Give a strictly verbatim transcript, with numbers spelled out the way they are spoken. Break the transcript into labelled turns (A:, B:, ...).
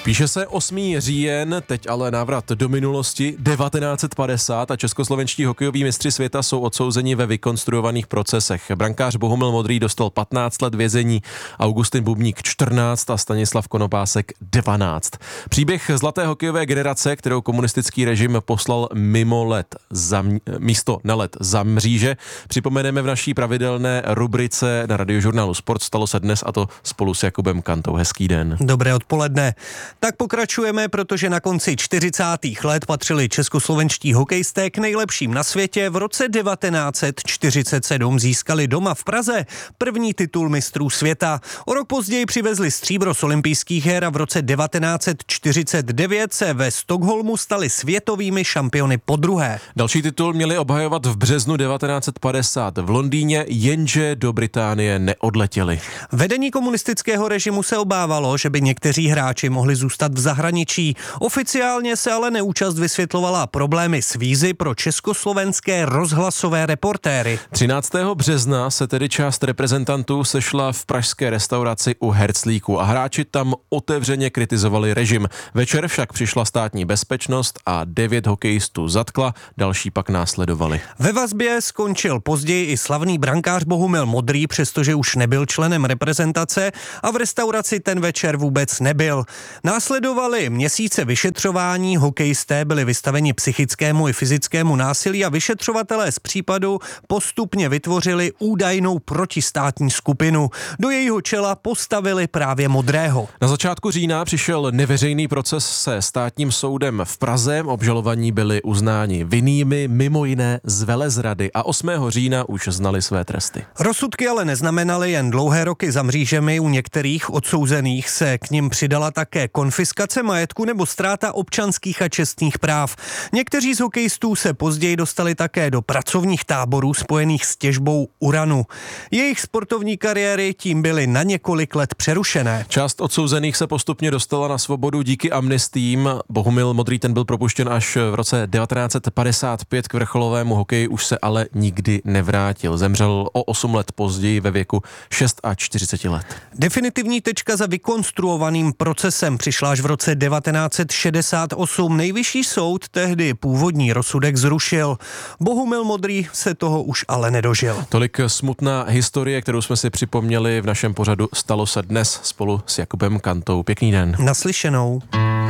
A: Píše se osmý říjen, teď ale návrat do minulosti devatenáct set padesát a českoslovenští hokejoví mistři světa jsou odsouzeni ve vykonstruovaných procesech. Brankář Bohumil Modrý dostal patnáct let vězení, Augustin Bubník čtrnáct a Stanislav Konopásek dvanáct. Příběh zlaté hokejové generace, kterou komunistický režim poslal mimo let za, místo na let za mříže, připomeneme v naší pravidelné rubrice na Radiožurnálu Sport. Stalo se dnes, a to spolu s Jakubem Kantou. Hezký den.
B: Dobré odpoledne. Tak pokračujeme, protože na konci čtyřicátých let patřili českoslovenští hokejisté k nejlepším na světě. V roce devatenáct set čtyřicet sedm získali doma v Praze první titul mistrů světa. O rok později přivezli stříbro z olympijských her a v roce devatenáct set čtyřicet devět se ve Stockholmu stali světovými šampiony podruhé.
A: Další titul měli obhajovat v březnu devatenáct set padesát v Londýně, jenže do Británie neodletěli.
B: Vedení komunistického režimu se obávalo, že by někteří hráči mohli zůstat v zahraničí. Oficiálně se ale neúčast vysvětlovala problémy s vízy pro československé rozhlasové reportéry.
A: třináctého března se tedy část reprezentantů sešla v pražské restauraci u Herzlíku a hráči tam otevřeně kritizovali režim. Večer však přišla státní bezpečnost a devět hokejistů zatkla, další pak následovali.
B: Ve vazbě skončil později i slavný brankář Bohumil Modrý, přestože už nebyl členem reprezentace a v restauraci ten večer vůbec nebyl. Následovaly měsíce vyšetřování, hokejisté byli vystaveni psychickému i fyzickému násilí a vyšetřovatelé z případu postupně vytvořili údajnou protistátní skupinu. Do jejího čela postavili právě Modrého.
A: Na začátku října přišel neveřejný proces se státním soudem v Praze. Obžalovaní byli uznáni vinnými mimo jiné z velezrady a osmého října už znali své tresty.
B: Rozsudky ale neznamenaly jen dlouhé roky za mřížemi, u některých odsouzených se k nim přidala také konfiskace majetku nebo ztráta občanských a čestných práv. Někteří z hokejistů se později dostali také do pracovních táborů spojených s těžbou uranu. Jejich sportovní kariéry tím byly na několik let přerušené.
A: Část odsouzených se postupně dostala na svobodu díky amnestiím. Bohumil Modrý ten byl propuštěn až v roce devatenáct set padesát pět, k vrcholovému hokeji už se ale nikdy nevrátil. Zemřel o osm let později ve věku čtyřicet šest let.
B: Definitivní tečka za vykonstruovaným procesem přišla až v roce devatenáct set šedesát osm. Nejvyšší soud tehdy původní rozsudek zrušil. Bohumil Modrý se toho už ale nedožil.
A: Tolik smutná historie, kterou jsme si připomněli v našem pořadu Stalo se dnes spolu s Jakubem Kantou. Pěkný den.
B: Naslyšenou.